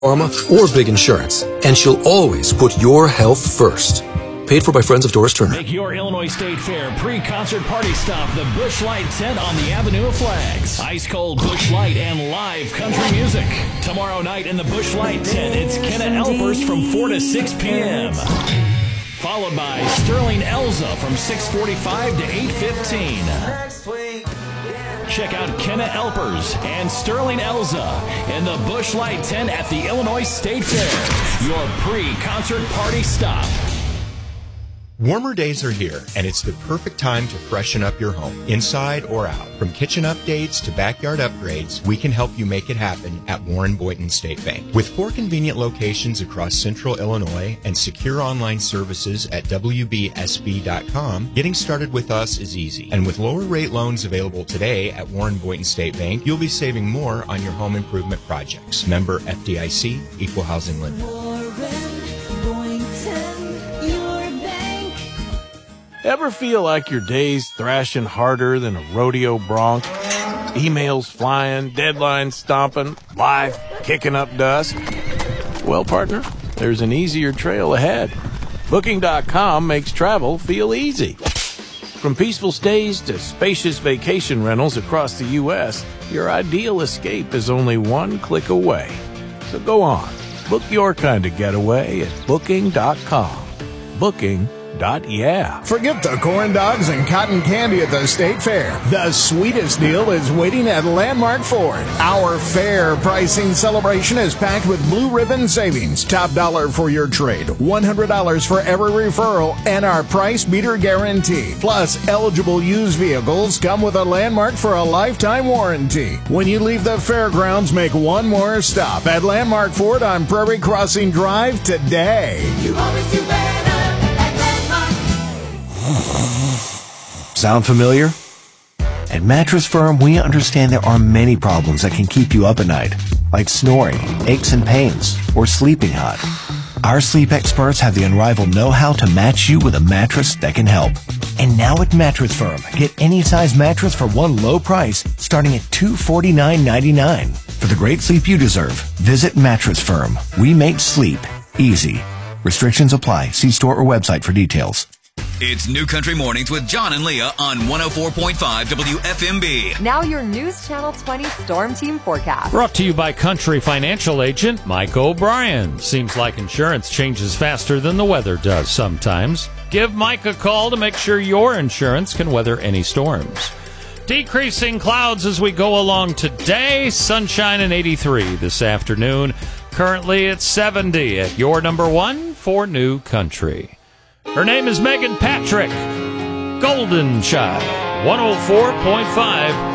Pharma, or big insurance, and she'll always put your health first. Paid for by friends of Doris Turner. Make your Illinois State Fair pre-concert party stop the Busch Light tent on the Avenue of Flags. Ice-cold Busch Light and live country music. Tomorrow night in the Busch Light tent, it's Kenna Elpers from 4 to 6 p.m. Followed by Sterling Elza from 6:45 to 8:15. Check out Kenna Elpers and Sterling Elza in the Busch Light tent at the Illinois State Fair. Your pre-concert party stop. Warmer days are here, and it's the perfect time to freshen up your home, inside or out. From kitchen updates to backyard upgrades, we can help you make it happen at Warren Boynton State Bank. With 4 convenient locations across central Illinois and secure online services at WBSB.com, getting started with us is easy. And with lower rate loans available today at Warren Boynton State Bank, you'll be saving more on your home improvement projects. Member FDIC, Equal Housing Lender. Ever feel like your day's thrashing harder than a rodeo bronc? Emails flying, deadlines stomping, life kicking up dust? Well, partner, there's an easier trail ahead. Booking.com makes travel feel easy. From peaceful stays to spacious vacation rentals across the U.S., your ideal escape is only one click away. So go on, book your kind of getaway at Booking.com. Booking.yeah. Forget the corn dogs and cotton candy at the State Fair. The sweetest deal is waiting at Landmark Ford. Our fair pricing celebration is packed with blue ribbon savings. Top dollar for your trade, $100 for every referral, and our price beater guarantee. Plus, eligible used vehicles come with a Landmark for a lifetime warranty. When you leave the fairgrounds, make one more stop at Landmark Ford on Prairie Crossing Drive today. You always do better. Sound familiar? At Mattress Firm, we understand there are many problems that can keep you up at night, like snoring, aches and pains, or sleeping hot. Our sleep experts have the unrivaled know-how to match you with a mattress that can help. And now at Mattress Firm, get any size mattress for one low price, starting at $249.99. For the great sleep you deserve, visit Mattress Firm. We make sleep easy. Restrictions apply. See store or website for details. It's New Country Mornings with John and Leah on 104.5 WFMB. Now your News Channel 20 Storm Team forecast. Brought to you by Country Financial Agent Mike O'Brien. Seems like insurance changes faster than the weather does sometimes. Give Mike a call to make sure your insurance can weather any storms. Decreasing clouds as we go along today. Sunshine and 83 this afternoon. Currently it's 70 at your number 1 for New Country. Her name is Megan Patrick. Golden Child, 104.5